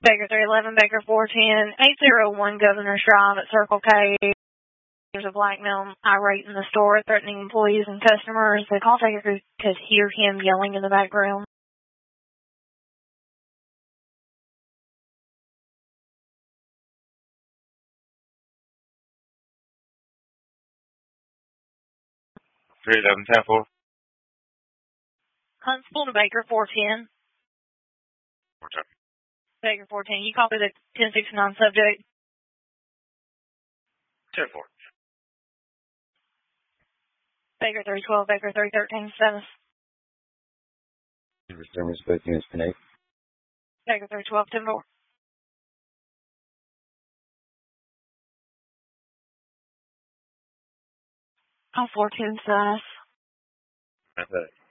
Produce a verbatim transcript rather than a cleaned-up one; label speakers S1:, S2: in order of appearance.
S1: Baker three eleven, Baker four ten, eight oh one Governor's Drive at Circle K. There's a black male irate in the store, threatening employees and customers. The call taker could hear him yelling in the background.
S2: three eleven, ten four.
S1: Huntsville to Baker four ten.
S2: four ten.
S1: Baker four ten, you copy the ten sixty-nine subject?
S2: ten four.
S1: Baker three twelve, Baker three thirteen, status.
S3: Service both units connect.
S1: Baker three twelve, ten four. Oh, four ten, status.
S2: That's it.